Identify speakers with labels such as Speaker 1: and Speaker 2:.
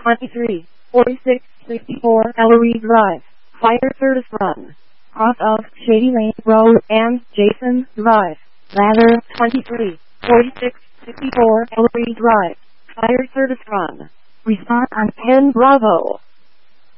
Speaker 1: 23, 46, 64 Ellery Drive, Fire Service Run, cross of Shady Lane Road and Jason Drive, ladder 23, 46, 64 Ellery Drive, Fire Service Run. Respond on 10 Bravo.